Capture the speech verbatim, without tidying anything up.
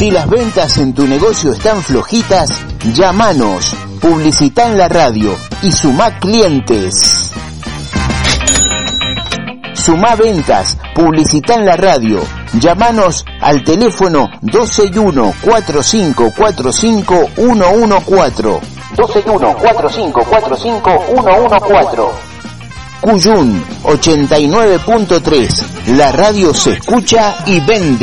Si las ventas en tu negocio están flojitas, llámanos, publicita en la radio y sumá clientes. Sumá ventas, publicita en la radio. Llámanos al teléfono dos seis uno, cuatro cinco cuatro cinco, uno uno cuatro. dos seis uno, cuatro cinco cuatro cinco, uno uno cuatro. Cuyún ochenta y nueve punto tres. La radio se escucha y vende.